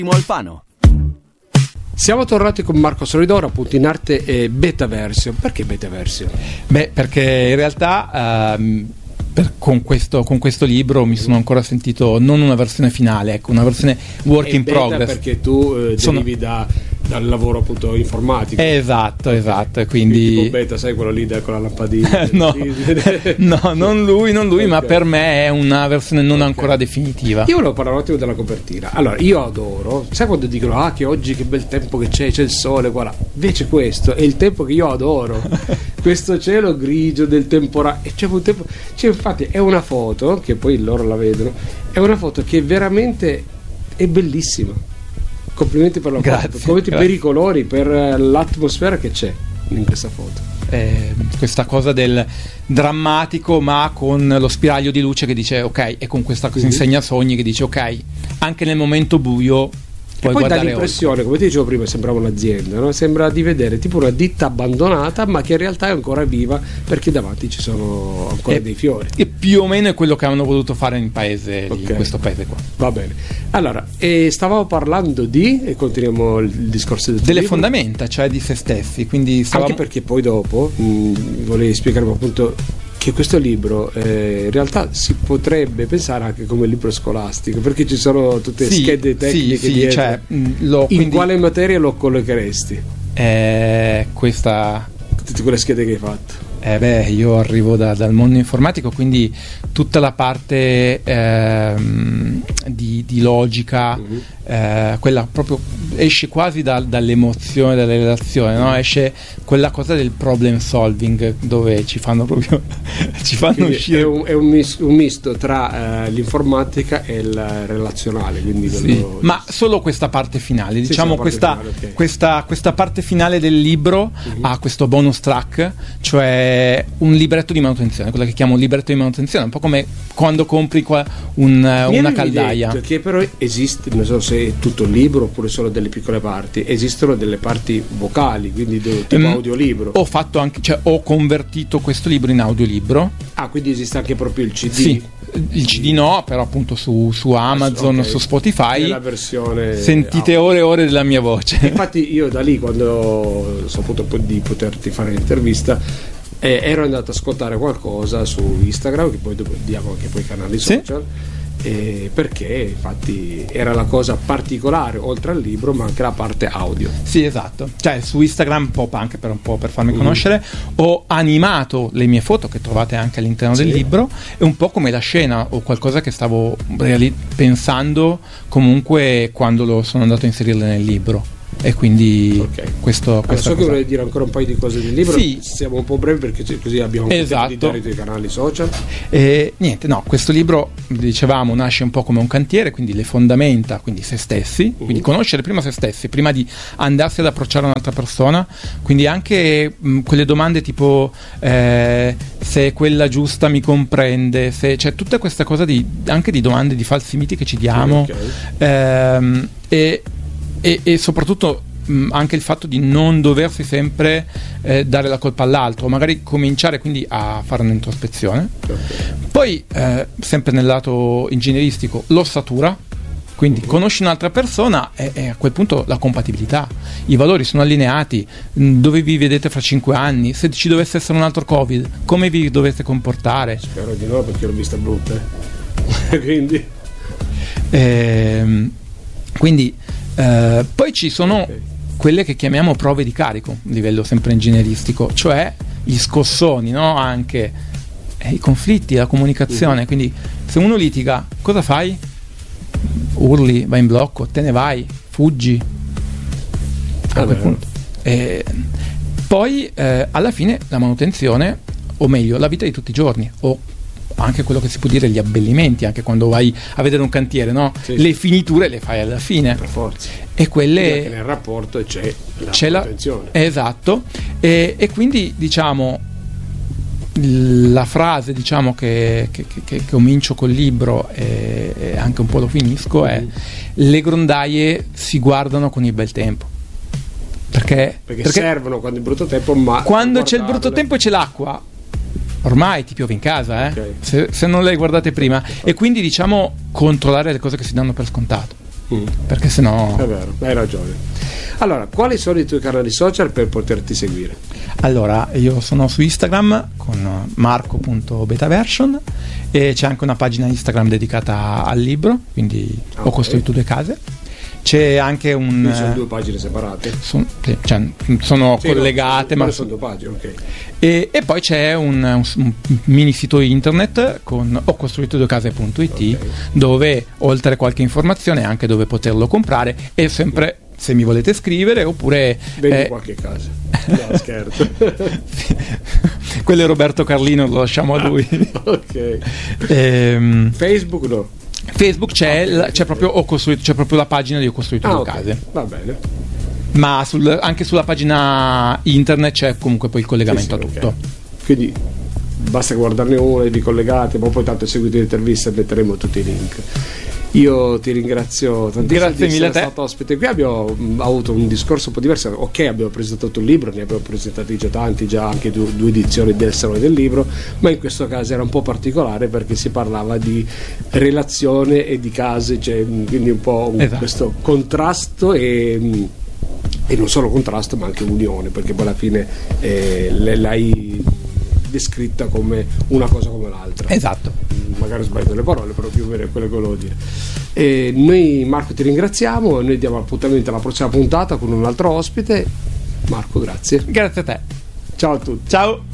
Alfano. Siamo tornati con Marco Solidoro, appunto in arte beta version. Perché beta version? Perché in realtà con questo libro mi sono ancora sentito non una versione finale, ecco, una versione work in progress. Perché tu derivi dal lavoro appunto informatico. Esatto, e quindi tipo beta, sai quello lì con la lampadina? no, non lui, okay. Ma per me è una versione non ancora definitiva. Io volevo parlare un attimo della copertina. Allora, io adoro, sai quando dicono che oggi che bel tempo che c'è il sole, guarda, invece questo è il tempo che io adoro. Questo cielo grigio del temporale, c'è un tempo, infatti è una foto che poi loro la vedono, è una foto che veramente è bellissima. Complimenti per la foto, complimenti per i colori, per l'atmosfera che c'è in questa foto. Questa cosa del drammatico ma con lo spiraglio di luce che dice ok, e con questa cosa insegna sogni che dice ok, anche nel momento buio puoi poi dà guardare l'impressione, oltre. come ti dicevo prima, sembrava un'azienda, no? Sembra di vedere tipo una ditta abbandonata ma che in realtà è ancora viva perché davanti ci sono ancora dei fiori, e più o meno è quello che hanno voluto fare in paese, in questo paese qua. Va bene, allora stavamo parlando e continuiamo il discorso delle libro. Fondamenta, cioè di se stessi, quindi anche perché poi dopo volevi spiegarmi appunto che questo libro in realtà si potrebbe pensare anche come libro scolastico, perché ci sono tutte schede tecniche dietro. Cioè, in quale materia lo collocheresti? Questa tutte quelle schede che hai fatto. Io arrivo dal mondo informatico, quindi tutta la parte di logica, quella proprio esce quasi dall'emozione, dalla relazione, no? Esce quella cosa del problem solving, dove ci fanno uscire. È un misto tra l'informatica e il relazionale, quindi ma solo questa parte finale, diciamo, questa parte finale del libro ha questo bonus track, cioè un libretto di manutenzione, quello che chiamo un libretto di manutenzione, un po' come quando compri una caldaia. Che però esiste, non so se è tutto il libro oppure solo delle piccole parti, esistono delle parti vocali, quindi tipo audiolibro. Ho fatto anche, ho convertito questo libro in audiolibro. Quindi esiste anche proprio il CD? Sì, il CD no, però appunto su Amazon, su Spotify, la versione sentite ore e ore della mia voce. Infatti io da lì, quando ho saputo di poterti fare l'intervista, ero andato ad ascoltare qualcosa su Instagram, che poi diamo anche poi i canali social, perché infatti era la cosa particolare oltre al libro, ma anche la parte audio. Sì, esatto, cioè su Instagram un po' anche per farmi conoscere ho animato le mie foto che trovate anche all'interno del libro, e un po' come la scena o qualcosa che stavo pensando comunque quando sono andato a inserirle nel libro. E quindi questo so che vorrei dire ancora un paio di cose del libro. Siamo un po' brevi perché così abbiamo tempo di dare i tuoi canali social. Questo libro, dicevamo, nasce un po' come un cantiere, quindi le fondamenta, quindi se stessi, quindi conoscere prima se stessi prima di andarsi ad approcciare un'altra persona, quindi anche quelle domande tipo se quella giusta mi comprende, cioè tutta questa cosa anche di domande, di falsi miti che ci diamo, e soprattutto anche il fatto di non doversi sempre dare la colpa all'altro, magari cominciare quindi a fare un'introspezione. Poi sempre nel lato ingegneristico, l'ossatura, quindi conosci un'altra persona e a quel punto la compatibilità, i valori sono allineati, dove vi vedete fra 5 anni, se ci dovesse essere un altro Covid come vi dovete comportare. Spero di no, perché l'ho vista brutta quindi poi ci sono quelle che chiamiamo prove di carico a livello sempre ingegneristico, cioè gli scossoni, no? Anche i conflitti, la comunicazione. Quindi se uno litiga, cosa fai? Urli, vai in blocco, te ne vai, fuggi a quel punto. Poi alla fine la manutenzione, o meglio la vita di tutti i giorni, o anche quello che si può dire gli abbellimenti, anche quando vai a vedere un cantiere, no? Le finiture le fai alla fine per forza, e quelle anche nel rapporto c'è la manutenzione. Esatto, e quindi diciamo la frase, diciamo, che comincio col libro e anche un po' lo finisco è: le grondaie si guardano con il bel tempo, perché servono quando è brutto tempo, ma quando c'è il brutto tempo e c'è l'acqua ormai ti piove in casa, se non le guardate prima, e quindi diciamo controllare le cose che si danno per scontato. perché sennò... È vero, hai ragione. Allora, quali sono i tuoi canali social per poterti seguire? Allora, io sono su Instagram con marco.betaversion e c'è anche una pagina Instagram dedicata al libro, quindi ho costruito 2 case. C'è anche Quindi sono 2 pagine separate? Sono collegate, ma sono 2 pagine, ok. E poi c'è un mini sito internet con hocostruito2case.it, dove oltre a qualche informazione anche dove poterlo comprare, e sempre se mi volete scrivere, oppure vendi qualche casa. No, scherzo. Quello è Roberto Carlino, lo lasciamo a lui. Ok. Facebook no. Facebook c'è proprio c'è proprio la pagina di Ho costruito 2 case. Va bene. Ma anche sulla pagina internet c'è comunque poi il collegamento a tutto. Okay. Quindi basta guardarne uno e vi collegate, ma poi tanto seguite l'intervista e metteremo tutti i link. Io ti ringrazio tantissimo. Grazie mille a te. Stato ospite qui. Abbiamo avuto un discorso un po' diverso. Ok, abbiamo presentato un libro, ne abbiamo presentati già tanti, già anche 2 edizioni del Salone del Libro, ma in questo caso era un po' particolare perché si parlava di relazione e di case, cioè, quindi un po' questo contrasto e non solo contrasto ma anche unione, perché poi alla fine l'hai descritta come una cosa come l'altra. Esatto. Magari sbaglio le parole, però più o meno è quello che volevo dire. E noi, Marco, ti ringraziamo, noi diamo appuntamento alla prossima puntata con un altro ospite. Marco, grazie. Grazie a te. Ciao a tutti. Ciao.